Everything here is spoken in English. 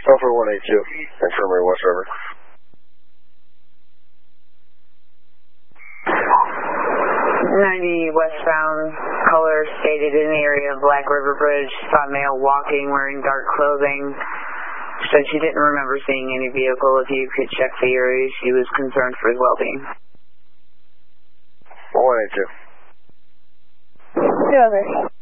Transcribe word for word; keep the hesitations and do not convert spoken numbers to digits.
Alpha one eight two, Infirmary West River. ninety westbound, color stated in the area of Black River Bridge, saw male walking wearing dark clothing. Said she didn't remember seeing any vehicle. If you could check the area, she was concerned for his well-being. one eight two. Two others.